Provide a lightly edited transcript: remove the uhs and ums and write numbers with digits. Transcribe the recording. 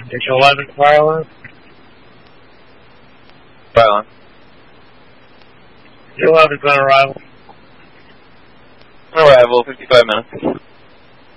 It's 11 Fireless. Silent. 11's on arrival. Arrival, 55 minutes.